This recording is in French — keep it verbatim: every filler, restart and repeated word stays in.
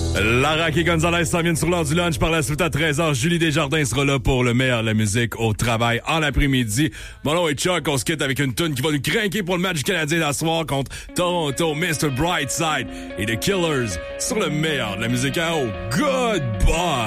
Lara et Gonzalez s'en viennent sur l'heure du lunch. Par la suite à treize heures, Julie Desjardins sera là pour le meilleur de la musique au travail en l'après-midi. Mon nom est Chuck, on se quitte avec une tune qui va nous craquer pour le match du Canadien d'asseoir contre Toronto, mister Brightside et The Killers sur le meilleur de la musique à eau. Goodbye!